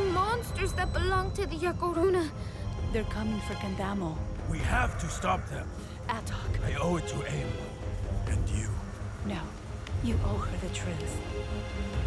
monsters that belong to the Yakoruna. They're coming for Gandamo. We have to stop them. Atok. I owe it to Aim. And you. No. You owe her the truth.